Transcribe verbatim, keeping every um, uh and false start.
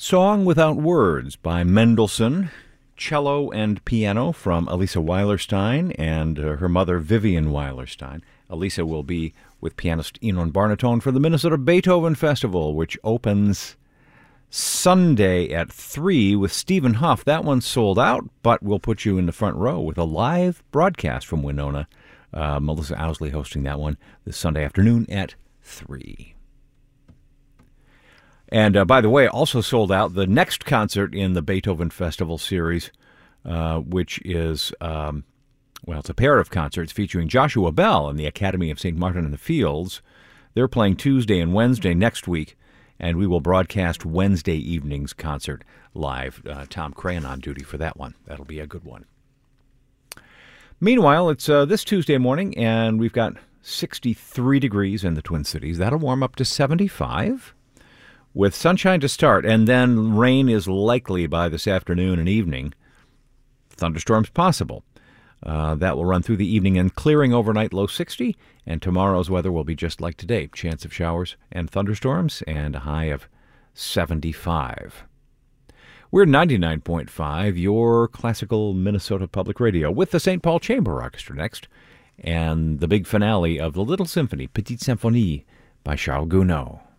Song Without Words by Mendelssohn, cello and piano from Elisa Weilerstein and uh, her mother Vivian Weilerstein. Elisa will be with pianist Enon Barnatone for the Minnesota Beethoven Festival, which opens Sunday at three with Stephen Huff. That one's sold out, but we'll put you in the front row with a live broadcast from Winona. Uh, Melissa Owsley hosting that one this Sunday afternoon at three. And uh, by the way, also sold out the next concert in the Beethoven Festival series, uh, which is, um, well, it's a pair of concerts featuring Joshua Bell and the Academy of Saint Martin in the Fields. They're playing Tuesday and Wednesday next week, and we will broadcast Wednesday evening's concert live. Uh, Tom Crayon on duty for that one. That'll be a good one. Meanwhile, it's uh, this Tuesday morning, and we've got sixty-three degrees in the Twin Cities. That'll warm up to seventy-five. With sunshine to start, and then rain is likely by this afternoon and evening. Thunderstorms possible. Uh, that will run through the evening and clearing overnight, low sixty. And tomorrow's weather will be just like today. Chance of showers and thunderstorms and a high of seventy-five. We're ninety-nine point five, your classical Minnesota Public Radio, with the Saint Paul Chamber Orchestra next, and the big finale of the Little Symphony, Petite Symphonie, by Charles Gounod.